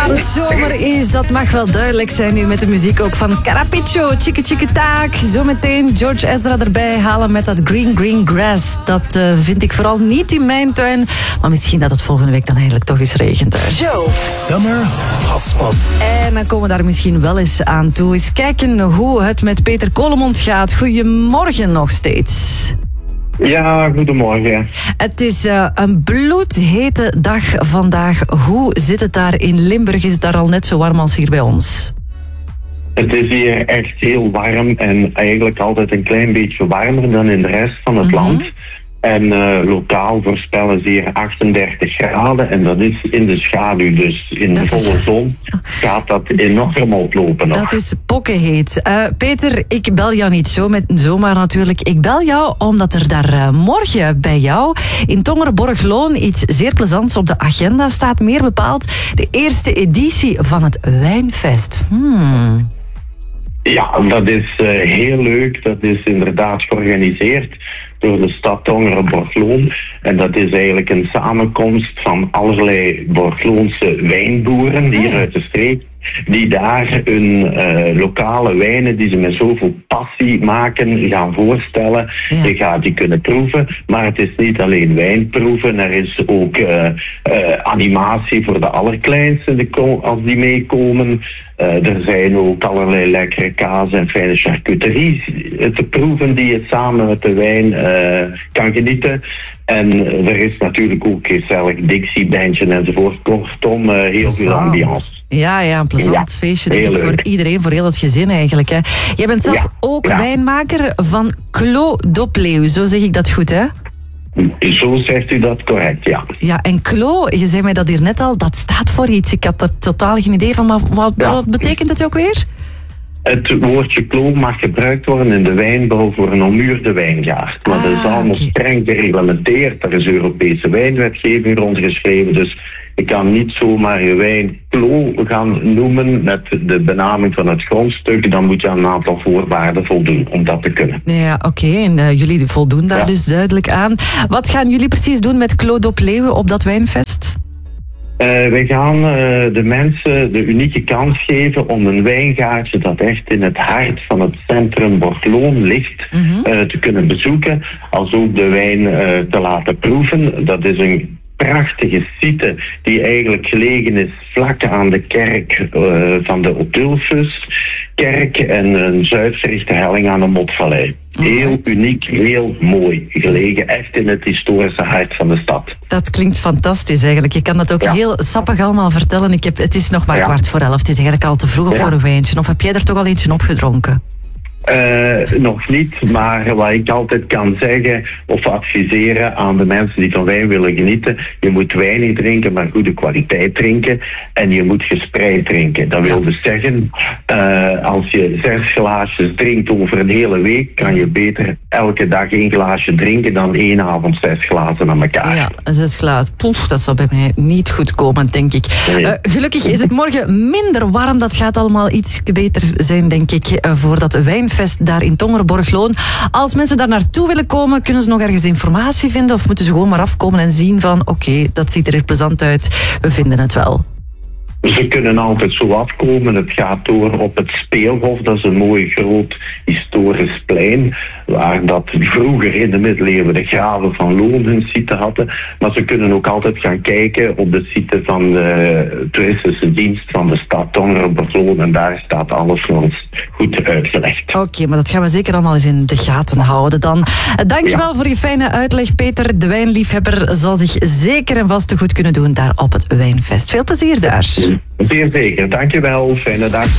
dat het zomer is, dat mag wel duidelijk zijn nu met de muziek ook van Carapiccio, Chique Chique Taak. Zometeen George Ezra erbij halen met dat Green Grass. Dat vind ik vooral niet in mijn tuin, maar misschien dat het volgende week dan eigenlijk toch eens regent. Joe. Summer Hotspot. En dan komen we daar misschien wel eens aan toe. Eens kijken hoe het met Peter Kolemond gaat. Goedemorgen nog steeds. Ja, goedemorgen. Het is een bloedhete dag vandaag. Hoe zit het daar in Limburg? Is het daar al net zo warm als hier bij ons? Het is hier echt heel warm en eigenlijk altijd een klein beetje warmer dan in de rest van het land. En lokaal voorspellen ze hier 38 graden en dat is in de schaduw. Dus in de volle zon gaat dat enorm oplopen nog. Dat is pokkenheet. Peter, ik bel jou niet zomaar natuurlijk. Ik bel jou omdat er daar morgen bij jou in Tongeren-Borgloon iets zeer plezants op de agenda staat. Meer bepaald de eerste editie van het Wijnfest. Ja, dat is heel leuk. Dat is inderdaad georganiseerd door de stad Tongeren-Borgloon. En dat is eigenlijk een samenkomst van allerlei Borgloonse wijnboeren hier uit de streek, die daar hun lokale wijnen die ze met zoveel passie maken gaan voorstellen. Je gaat die kunnen proeven, maar het is niet alleen wijnproeven. Er is ook animatie voor de allerkleinste als die meekomen. Er zijn ook allerlei lekkere kaas en fijne charcuterie te proeven die je samen met de wijn kan genieten. En er is natuurlijk ook gezellig Dixie-bandje enzovoort. Kortom, heel veel ambiance. Ja, een plezant feestje denk ik voor iedereen, voor heel het gezin eigenlijk. Hè. Jij bent zelf ook wijnmaker van Clos d'Opleu, zo zeg ik dat goed, hè? Zo zegt u dat correct, ja. Ja, en Clos, je zei mij dat hier net al, dat staat voor iets. Ik had er totaal geen idee van, maar wat betekent het ook weer? Het woordje Clos mag gebruikt worden in de wijnbouw voor een ommuurde wijngaard. Maar dat is allemaal streng gereglementeerd. Er is Europese wijnwetgeving rondgeschreven, dus je kan niet zomaar je wijn Clos gaan noemen met de benaming van het grondstuk. Dan moet je aan een aantal voorwaarden voldoen om dat te kunnen. Ja, oké. En jullie voldoen daar dus duidelijk aan. Wat gaan jullie precies doen met Clos d'Opleu op dat wijnfest? Wij gaan de mensen de unieke kans geven om een wijngaardje dat echt in het hart van het centrum Borgloon ligt te kunnen bezoeken. Als ook de wijn te laten proeven. Dat is een prachtige site die eigenlijk gelegen is vlak aan de kerk van de Ottulfuskerk en een zuidgerichte helling aan de Motvallei. Heel uniek, heel mooi gelegen, echt in het historische hart van de stad. Dat klinkt fantastisch eigenlijk. Je kan dat ook heel sappig allemaal vertellen. Het is nog maar 11:15. Het is eigenlijk al te vroeg voor een wijntje. Of heb jij er toch al eentje opgedronken? Nog niet, maar wat ik altijd kan zeggen of adviseren aan de mensen die van wijn willen genieten, je moet wijn niet drinken, maar goede kwaliteit drinken en je moet gespreid drinken. Dat wil dus zeggen, als je 6 glaasjes drinkt over een hele week, kan je beter elke dag 1 glaasje drinken dan 1 avond 6 glazen aan elkaar. Ja, 6 glazen. Poef, dat zou bij mij niet goed komen, denk ik. Gelukkig is het morgen minder warm. Dat gaat allemaal iets beter zijn, denk ik, voor dat wijnfest daar in Tongeren-Borgloon. Als mensen daar naartoe willen komen, kunnen ze nog ergens informatie vinden of moeten ze gewoon maar afkomen en zien van oké, dat ziet er hier plezant uit, we vinden het wel. Ze kunnen altijd zo afkomen. Het gaat door op het Speelhof. Dat is een mooi groot historisch plein, waar dat vroeger in de middeleeuwen de graven van Loon hun site hadden. Maar ze kunnen ook altijd gaan kijken op de site van de toeristische dienst van de stad Tongeren-Borgloon. En daar staat alles voor ons goed uitgelegd. Oké, maar dat gaan we zeker allemaal eens in de gaten houden dan. Dankjewel voor je fijne uitleg, Peter. De wijnliefhebber zal zich zeker en vast te goed kunnen doen daar op het Wijnfest. Veel plezier daar. Zeer zeker. Dankjewel. Fijne dag.